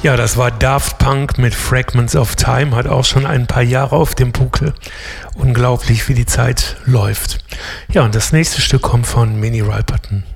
Ja, das war Daft Punk mit Fragments of Time, hat auch schon ein paar Jahre auf dem Buckel. Unglaublich, wie die Zeit läuft. Ja, und das nächste Stück kommt von Minnie Riperton.